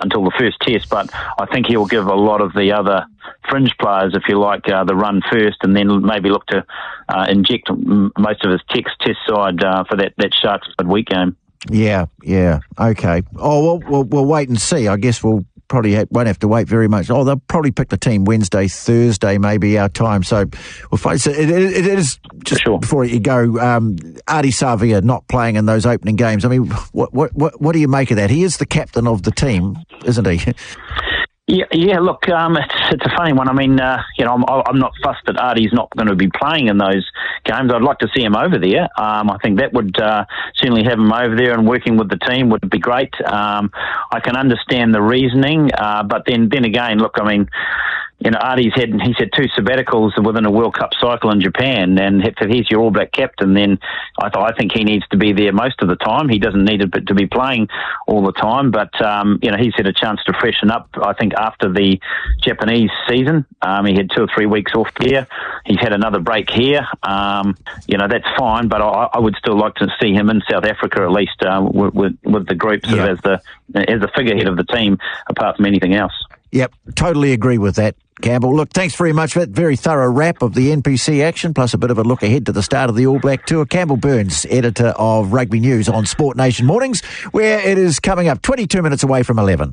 until the first test, but I think he'll give a lot of the other fringe players, if you like, the run first, and then maybe look to inject most of his test side for that Sharks week game. Yeah, okay. Oh, well, we'll wait and see. I guess we'll probably won't have to wait very much. Oh, they'll probably pick the team Wednesday, Thursday, maybe our time. So we'll find. So it is just sure. Before you go, Ardie Savea not playing in those opening games. I mean, what do you make of that? He is the captain of the team, isn't he? Yeah. Look, it's a funny one. I mean, I'm not fussed that Ardie's not going to be playing in those games. I'd like to see him over there. I think that would certainly have him over there and working with the team would be great. I can understand the reasoning, but then again, look, I mean, Ardie's had 2 sabbaticals within a World Cup cycle in Japan, and if he's your All Black captain, then I think he needs to be there most of the time. He doesn't need to be playing all the time, but he's had a chance to freshen up. I think after the Japanese season, he had 2 or 3 weeks off there. He's had another break here. That's fine, but I would still like to see him in South Africa at least with the group sort of as the figurehead of the team, apart from anything else. Yep, totally agree with that, Campbell. Look, thanks very much for that very thorough wrap of the NPC action, plus a bit of a look ahead to the start of the All Black Tour. Campbell Burns, editor of Rugby News on Sport Nation Mornings, where it is coming up 22 minutes away from 11.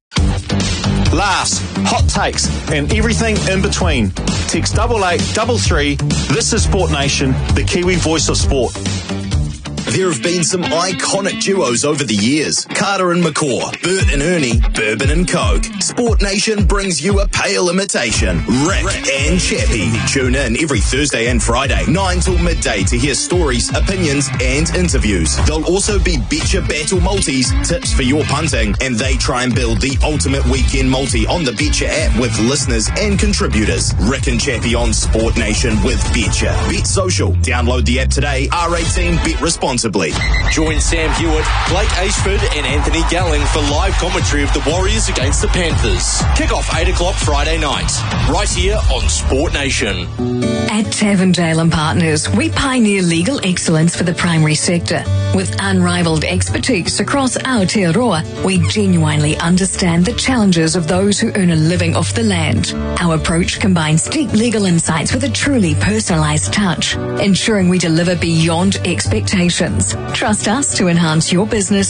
Laughs, hot takes, and everything in between. Text 8833. This is Sport Nation, the Kiwi voice of sport. There have been some iconic duos over the years. Carter and McCaw, Bert and Ernie, Bourbon and Coke. Sport Nation brings you a pale imitation. Rick and Chappie. Tune in every Thursday and Friday, 9 till midday to hear stories, opinions and interviews. There'll also be Betcha Battle Multis, tips for your punting, and they try and build the ultimate weekend multi on the Betcha app with listeners and contributors. Rick and Chappie on Sport Nation with Betcha. Bet Social. Download the app today. R18, bet responsibly. Join Sam Hewitt, Blake Ashford and Anthony Galling for live commentary of the Warriors against the Panthers. Kick off 8 o'clock Friday night, right here on Sport Nation. At Tavendale & Partners, we pioneer legal excellence for the primary sector. With unrivaled expertise across Aotearoa, we genuinely understand the challenges of those who earn a living off the land. Our approach combines deep legal insights with a truly personalised touch, ensuring we deliver beyond expectations. Trust us to enhance your business